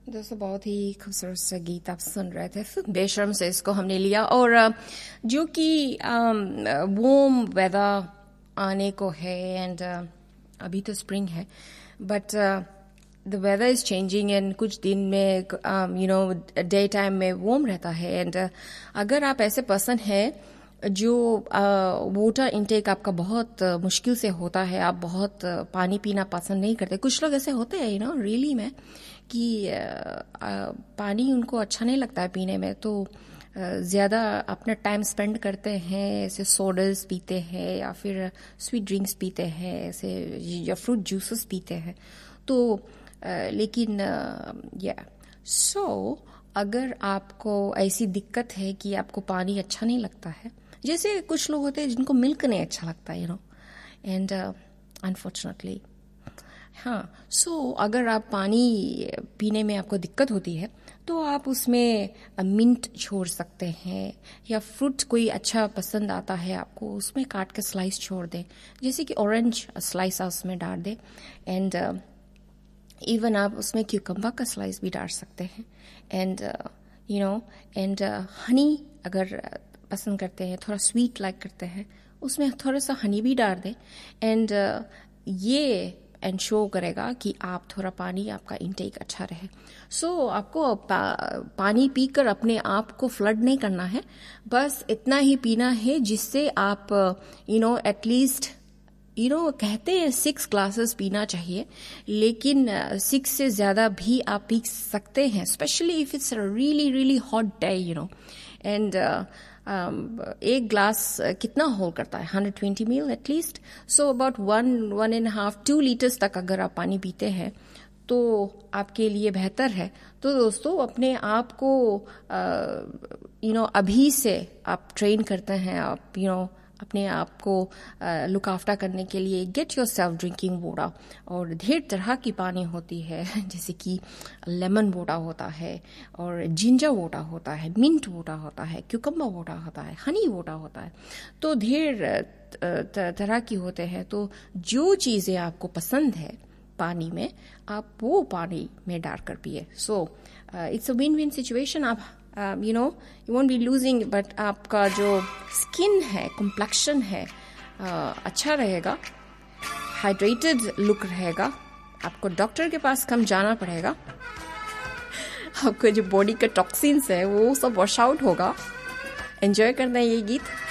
दोस्तों बहुत ही खूबसूरत सा गीत आप सुन रहे थे, फिर बेशर्म से इसको हमने लिया। और जो कि वार्म वेदर आने को है, एंड अभी तो स्प्रिंग है, but the weather is changing, and कुछ दिन में डे टाइम में वार्म रहता है। एंड अगर आप ऐसे पर्सन है जो वाटर इनटेक आपका बहुत मुश्किल से होता है, आप बहुत पानी पीना पसंद नहीं करते, कुछ लोग ऐसे होते हैं रियली में कि पानी उनको अच्छा नहीं लगता है पीने में, तो ज़्यादा अपना टाइम स्पेंड करते हैं, ऐसे सोडल्स पीते हैं या फिर स्वीट ड्रिंक्स पीते हैं, ऐसे या फ्रूट जूसेस पीते हैं। तो लेकिन सो अगर आपको ऐसी दिक्कत है कि आपको पानी अच्छा नहीं लगता है, जैसे कुछ लोग होते हैं जिनको मिल्क नहीं अच्छा लगता एंड अनफॉर्चुनेटली सो अगर आप पानी पीने में आपको दिक्कत होती है तो आप उसमें मिंट छोड़ सकते हैं, या फ्रूट कोई अच्छा पसंद आता है आपको, उसमें काट के स्लाइस छोड़ दें, जैसे कि ऑरेंज स्लाइस आप उसमें डाल दें। एंड इवन आप उसमें क्यूकम्बर का स्लाइस भी डाल सकते हैं। एंड एंड हनी अगर पसंद करते हैं, थोड़ा स्वीट लाइक करते हैं, उसमें थोड़ा सा हनी भी डाल दें। एंड ये एंश्योर करेगा कि आप थोड़ा पानी आपका इंटेक अच्छा रहे। सो आपको पानी पीकर अपने आप को फ्लड नहीं करना है, बस इतना ही पीना है जिससे आप एटलीस्ट कहते हैं 6 ग्लासेस पीना चाहिए, लेकिन 6 से ज़्यादा भी आप पी सकते हैं, specially if it's really really hot day and एक ग्लास कितना होल्ड करता है, 120 ml at least. So about 1.5-2 litres तक अगर आप पानी पीते हैं तो आपके लिए बेहतर है। तो दोस्तों अपने आप को अभी से आप ट्रेन करते हैं, आप अपने आप को लुक आफ्टर करने के लिए get your self drinking water. और ढेर तरह की पानी होती है, जैसे कि लेमन वाटर होता है, और जिंजर वाटर होता है, मिंट वाटर होता है, क्यूकम्बर वाटर होता है, हनी वाटर होता है, तो ढेर तरह की होते हैं। तो जो चीज़ें आपको पसंद है पानी में, आप वो पानी में डालकर पिए। So it's a win win situation. आप you won't be losing, but आपका जो स्किन है, कॉम्प्लेक्शन है, अच्छा रहेगा, हाइड्रेटेड लुक रहेगा, आपको डॉक्टर के पास कम जाना पड़ेगा, आपको जो बॉडी का टॉक्सिन्स है वो सब वॉश आउट होगा। एंजॉय करना है ये गीत।